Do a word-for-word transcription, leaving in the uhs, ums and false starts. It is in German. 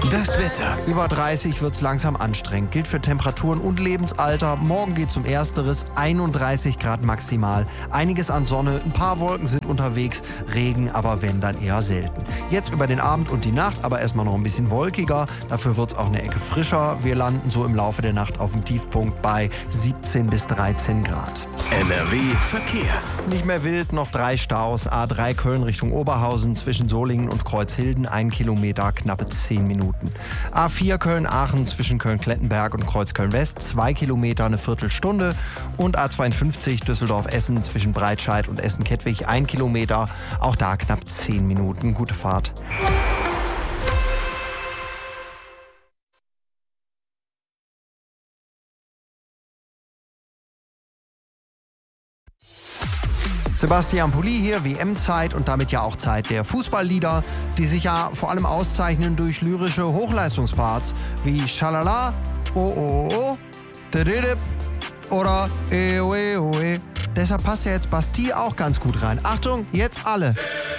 Das Wetter. Über dreißig wird's langsam anstrengend. Gilt für Temperaturen und Lebensalter. Morgen geht's um Ersteres. einunddreißig Grad maximal. Einiges an Sonne. Ein paar Wolken sind unterwegs. Regen, aber wenn, dann eher selten. Jetzt über den Abend und die Nacht, aber erstmal noch ein bisschen wolkiger. Dafür wird's auch eine Ecke frischer. Wir landen so im Laufe der Nacht auf dem Tiefpunkt bei siebzehn bis dreizehn Grad. N R W Verkehr. Nicht mehr wild, noch drei Staus. A drei Köln Richtung Oberhausen zwischen Solingen und Kreuzhilden, ein Kilometer, knappe zehn Minuten. A vier Köln-Aachen zwischen Köln-Klettenberg und Kreuzköln-West, zwei Kilometer, eine Viertelstunde. Und A zweiundfünfzig Düsseldorf-Essen zwischen Breitscheid und Essen-Kettwig, ein Kilometer, auch da knapp zehn Minuten. Gute Fahrt. Sebastian Pulli hier, W M-Zeit und damit ja auch Zeit der Fußballlieder, die sich ja vor allem auszeichnen durch lyrische Hochleistungsparts wie Schalala, Oh Oh Oh, Dididip oder E O E O E. Deshalb passt ja jetzt Bastille auch ganz gut rein. Achtung, jetzt alle!